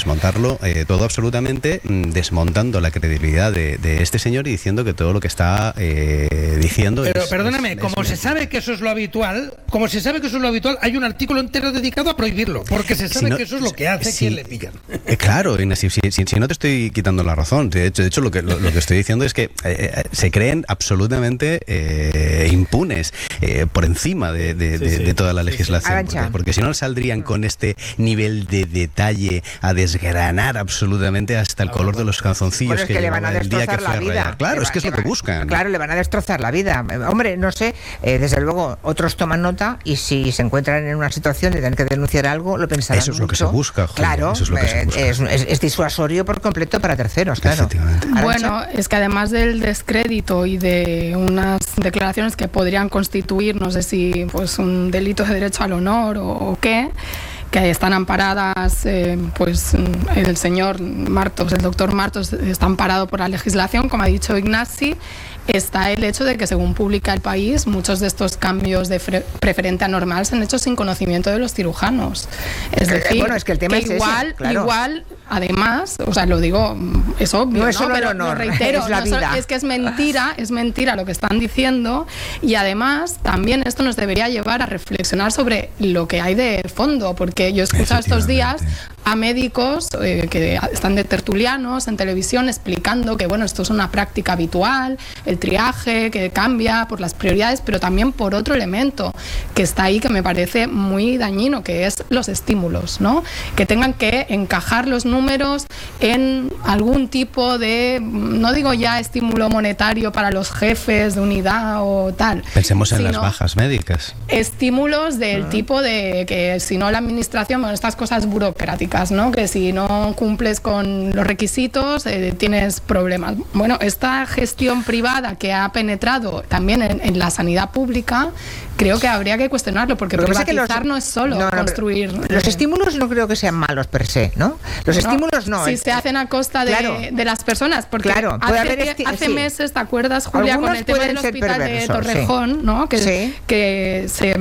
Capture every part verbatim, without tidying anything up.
desmontarlo eh, todo absolutamente, desmontando la credibilidad de, de este señor y diciendo que todo lo que está eh, diciendo Pero es, perdóname, es, como es se sabe que eso es lo habitual, como se sabe que eso es lo habitual, hay un artículo entero dedicado a prohibirlo, porque se sabe si no, que eso es lo que hace si, quien le pillan. Eh, claro, Ignacio, si, si, si no te estoy quitando la razón, de hecho, de hecho lo, que, lo, lo que estoy diciendo es que eh, se creen absolutamente eh, impunes eh, por encima de, de, de, de toda la legislación, porque, porque si no saldrían con este nivel de detalle a desgranar absolutamente hasta el color de los calzoncillos bueno, es que, que le van a el día que la vida. Claro, va, es que es lo que buscan. Claro, le van a destrozar la vida. Hombre, no sé, eh, desde luego otros toman nota y si se encuentran en una situación de tener que denunciar algo, lo pensarán Eso es mucho. lo que se busca, Julio. Claro, eso es, lo que se busca. Es, es, es disuasorio por completo para terceros, claro. Bueno, es que además del descrédito y de unas declaraciones que podrían constituir, no sé si pues un delito de derecho al honor o, o qué, que están amparadas, eh, pues el señor Martos, el doctor Martos está amparado por la legislación, como ha dicho Ignasi. Está el hecho de que, según publica El País, muchos de estos cambios de preferente a normal se han hecho sin conocimiento de los cirujanos. Es decir, bueno, es que el tema que es igual, ese, claro. igual, además, o sea, lo digo, es obvio, no, es ¿no? solo Pero el honor, lo reitero, es la no vida. solo, es que es mentira, es mentira lo que están diciendo, y además también esto nos debería llevar a reflexionar sobre lo que hay de fondo, porque yo he escuchado estos días a médicos eh, que están de tertulianos en televisión explicando que, bueno, esto es una práctica habitual, el triaje que cambia por las prioridades, pero también por otro elemento que está ahí que me parece muy dañino, que es los estímulos, ¿no? Que tengan que encajar los números en algún tipo de, no digo ya estímulo monetario para los jefes de unidad o tal. Pensemos en las bajas médicas. Estímulos del uh-huh. tipo de que si no la administración, bueno, estas cosas burocráticas, ¿no? Que si no cumples con los requisitos eh, tienes problemas. Bueno, esta gestión privada que ha penetrado también en, en la sanidad pública, creo que habría que cuestionarlo, porque Lo privatizar que los, no es solo no, no, construir. Los eh, estímulos no creo que sean malos per se, ¿no? Los no, estímulos no. Si es, se hacen a costa de, claro, de las personas, porque claro, hace, haber que, hace sí. meses, ¿te acuerdas, Julia, algunos con el tema del hospital perversos, de Torrejón, sí. ¿no? Que, sí. que se,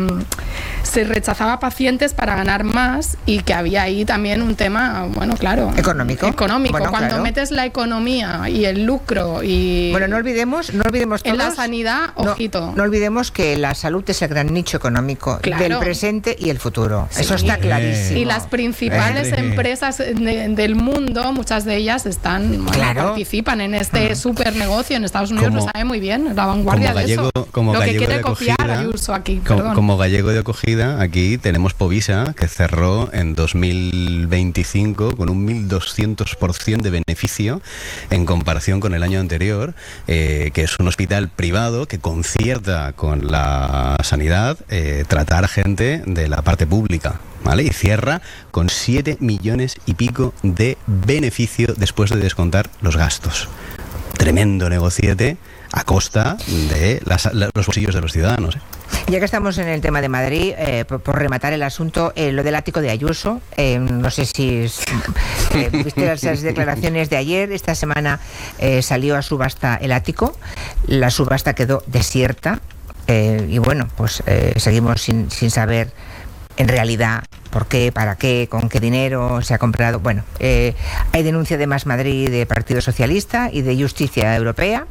se rechazaba pacientes para ganar más y que había ahí también un tema, bueno, claro, económico. Económico. Bueno, Cuando claro. metes la economía y el lucro y bueno, no olvidemos, no olvidemos todos, en la sanidad, ojito. No, no olvidemos que la salud es el gran nicho económico claro. del presente y el futuro. Sí. Eso está clarísimo. Y las principales eh. empresas de, del mundo, muchas de ellas están, bueno, claro. participan en este uh-huh. super negocio. En Estados Unidos como, lo sabe muy bien, la vanguardia como gallego, de eso. Como lo gallego que quiere de copiar acogida, Ayuso aquí. Como, como gallego de acogida, aquí tenemos Povisa, que cerró en dos mil veinticinco con un mil doscientos por ciento de beneficio en comparación con el año anterior, eh, que es un hospital privado que concierta con la sanidad eh, tratar a gente de la parte pública, ¿vale? Y cierra con siete millones y pico de beneficio después de descontar los gastos. Tremendo negociete a costa de las, los bolsillos de los ciudadanos, ¿eh? Ya que estamos en el tema de Madrid, eh, por, por rematar el asunto, eh, lo del ático de Ayuso, eh, no sé si es, eh, viste esas declaraciones de ayer, esta semana eh, salió a subasta el ático, la subasta quedó desierta eh, y bueno, pues eh, seguimos sin, sin saber en realidad por qué, para qué, con qué dinero se ha comprado. Bueno, eh, hay denuncia de Más Madrid, de Partido Socialista y de Justicia Europea,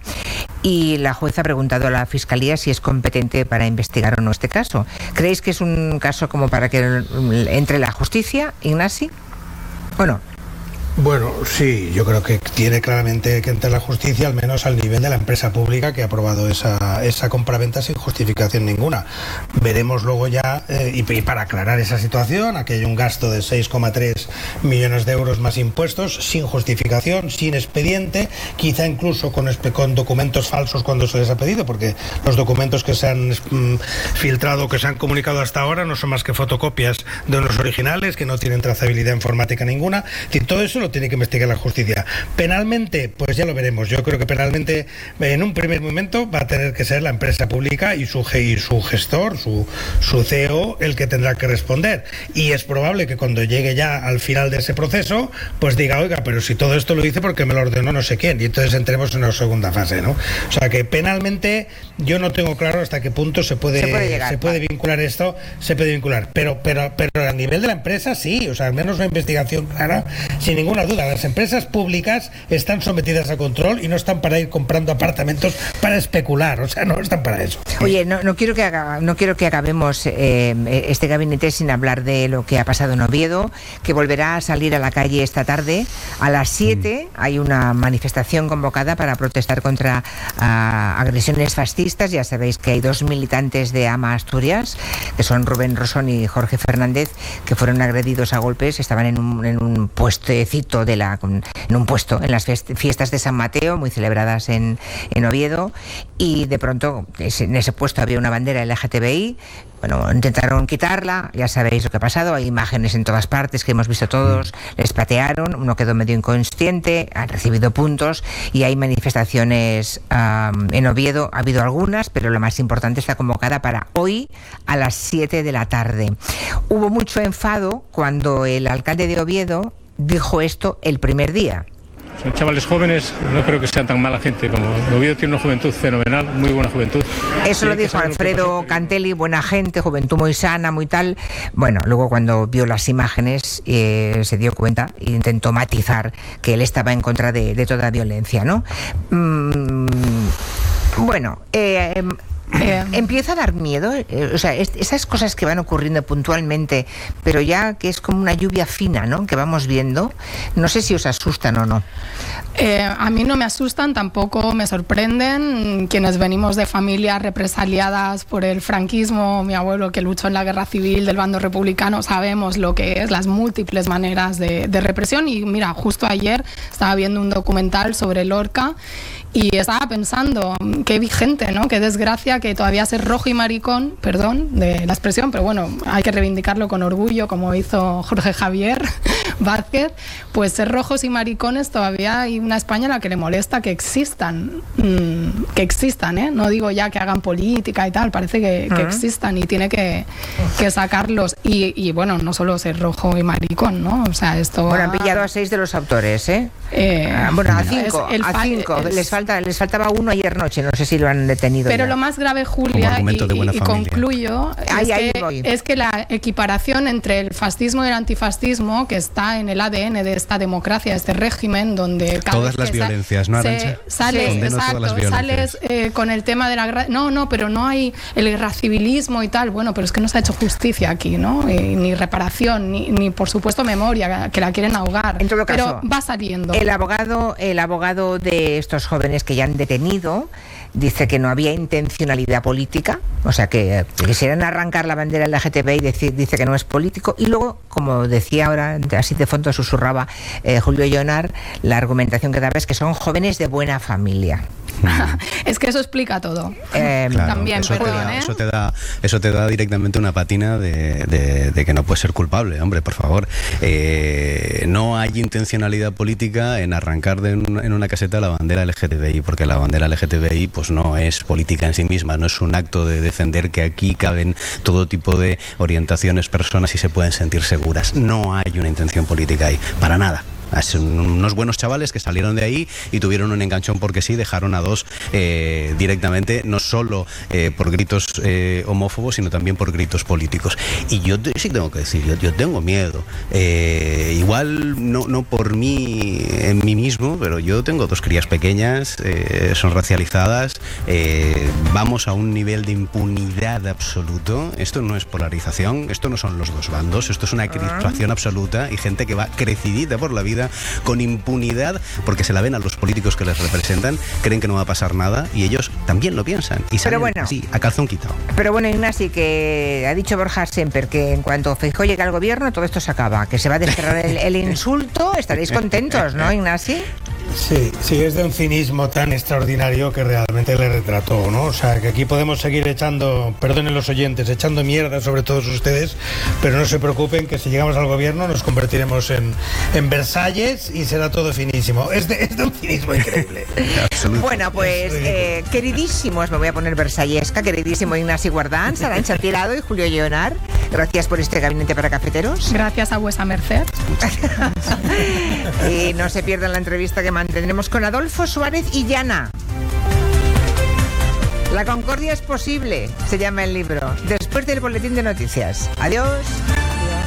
y la jueza ha preguntado a la Fiscalía si es competente para investigar o no este caso. ¿Creéis que es un caso como para que entre la justicia, Ignasi? ¿O no? Bueno, sí, yo creo que tiene claramente que entrar la justicia, al menos al nivel de la empresa pública que ha aprobado esa, esa compraventa sin justificación ninguna. Veremos luego ya, eh, y, y para aclarar esa situación, aquí hay un gasto de seis coma tres millones de euros más impuestos, sin justificación, sin expediente, quizá incluso con, con documentos falsos cuando se les ha pedido, porque los documentos que se han mm, filtrado, que se han comunicado hasta ahora, no son más que fotocopias de unos originales que no tienen trazabilidad informática ninguna. Y todo eso lo tiene que investigar la justicia. Penalmente, pues ya lo veremos. Yo creo que penalmente, en un primer momento, va a tener que ser la empresa pública y su, y su gestor, su, su C E O, el que tendrá que responder. Y es probable que cuando llegue ya al final de ese proceso, pues diga, oiga, pero si todo esto lo hice porque me lo ordenó no sé quién. Y entonces entremos en una segunda fase, ¿no? O sea que penalmente, yo no tengo claro hasta qué punto se puede, se puede, llegar, se puede vincular esto, se puede vincular. Pero, pero, pero a nivel de la empresa, sí. O sea, al menos una investigación clara, sin ningún ninguna duda, las empresas públicas están sometidas a control y no están para ir comprando apartamentos para especular, o sea, no están para eso. Oye, no, no quiero que haga, no quiero que acabemos eh, este gabinete sin hablar de lo que ha pasado en Oviedo, que volverá a salir a la calle esta tarde. A las siete hay una manifestación convocada para protestar contra uh, agresiones fascistas. Ya sabéis que hay dos militantes de AMA Asturias, que son Rubén Rosón y Jorge Fernández, que fueron agredidos a golpes. Estaban en un, en un puestecito de la, en un puesto en las fiestas de San Mateo, muy celebradas en, en Oviedo, y de pronto en ese puesto había una bandera L G T B I. Bueno, intentaron quitarla, ya sabéis lo que ha pasado, hay imágenes en todas partes que hemos visto todos, les patearon, uno quedó medio inconsciente, han recibido puntos y hay manifestaciones um, en Oviedo, ha habido algunas, pero la más importante está convocada para hoy a las siete de la tarde. Hubo mucho enfado cuando el alcalde de Oviedo dijo esto el primer día. Son chavales jóvenes, no creo que sean tan mala gente como Oviedo. Tiene una juventud fenomenal, muy buena juventud. Eso lo dijo Alfredo Cantelli, buena gente, juventud muy sana, muy tal. Bueno, luego cuando vio las imágenes eh, se dio cuenta e intentó matizar que él estaba en contra de, de toda violencia, ¿no? Mm, bueno, eh, Eh, empieza a dar miedo, eh, o sea, es, esas cosas que van ocurriendo puntualmente, pero ya que es como una lluvia fina, ¿no?, que vamos viendo. No sé si os asustan o no. Eh, a mí no me asustan, tampoco me sorprenden. Quienes venimos de familias represaliadas por el franquismo, mi abuelo que luchó en la guerra civil del bando republicano, sabemos lo que es, las múltiples maneras de, de represión. Y mira, justo ayer estaba viendo un documental sobre Lorca y estaba pensando, qué vigente, ¿no?, qué desgracia que todavía ser rojo y maricón, perdón de la expresión, pero bueno, hay que reivindicarlo con orgullo, como hizo Jorge Javier Vázquez, pues ser rojos y maricones todavía hay una España a la que le molesta que existan, mmm, que existan, ¿eh? No digo ya que hagan política y tal, parece que, que uh-huh. existan y tiene que, que sacarlos. Y, y bueno, no solo ser rojo y maricón, ¿no? O sea, esto... Bueno, han pillado a seis de los autores, ¿eh? eh bueno, a cinco, el, a cinco. Es, les, falta, les faltaba uno ayer noche, no sé si lo han detenido Pero ya. Lo más grave, Julia, y, y, y concluyo, ahí, es, ahí que, es que la equiparación entre el fascismo y el antifascismo, que está en el A D N de esta democracia, de este régimen, donde cada todas las violencias, ¿no, Arantxa? Sales, sí, exacto, todas las sales eh, con el tema de la guerra. No, no, pero no hay el guerra civilismo y tal. Bueno, pero es que no se ha hecho justicia aquí, ¿no? Y, ni reparación, ni, ni por supuesto memoria, que la quieren ahogar. En todo caso, pero va saliendo. El abogado, el abogado de estos jóvenes que ya han detenido dice que no había intencionalidad política, o sea que, que quisieran arrancar la bandera L G T B I, dice, dice que no es político. Y luego, como decía ahora, así de fondo susurraba eh, Julio Llonar, la argumentación que daba es que son jóvenes de buena familia. Es que eso explica todo. Eh, claro, también, eso, perdón, te da, ¿eh? eso, te da, eso te da directamente una patina de, de, de que no puedes ser culpable, hombre, por favor. Eh, no hay intencionalidad política en arrancar de un, en una caseta la bandera L G T B I, porque la bandera L G T B I pues no es política en sí misma, no es un acto de defender que aquí caben todo tipo de orientaciones, personas y se pueden sentir seguras. No hay una intención política ahí, para nada. Son unos buenos chavales que salieron de ahí y tuvieron un enganchón porque sí, dejaron a dos eh, directamente, no solo eh, por gritos eh, homófobos, sino también por gritos políticos. Y yo te, sí tengo que decir, yo, yo tengo miedo. Eh, igual no, no por mí, en mí mismo, pero yo tengo dos crías pequeñas, eh, son racializadas, eh, vamos a un nivel de impunidad absoluto. Esto no es polarización, esto no son los dos bandos, esto es una crispación absoluta y gente que va crecidita por la vida con impunidad porque se la ven a los políticos que les representan, creen que no va a pasar nada y ellos también lo piensan y salen bueno, así, a calzón quitado. Pero bueno, Ignasi, que ha dicho Borja Semper que en cuanto Feijóo llegue al gobierno todo esto se acaba, que se va a desterrar el, el insulto. Estaréis contentos, ¿no, Ignasi? Sí, sí, es de un cinismo tan extraordinario que realmente le retrató, ¿no? O sea, que aquí podemos seguir echando, perdonen los oyentes, echando mierda sobre todos ustedes, pero no se preocupen que si llegamos al gobierno nos convertiremos en, en Versalles y será todo finísimo. Es de, es de un cinismo increíble. Bueno, pues, eh, queridísimos, me voy a poner versallesca, queridísimo Ignasi Guardans, Arantxa Tirado y Julio Llonar, gracias por este gabinete para cafeteros. Gracias a vuesa merced. Y no se pierdan la entrevista que mantendremos con Adolfo Suárez y Llana. La concordia es posible, se llama el libro. Después del boletín de noticias. Adiós.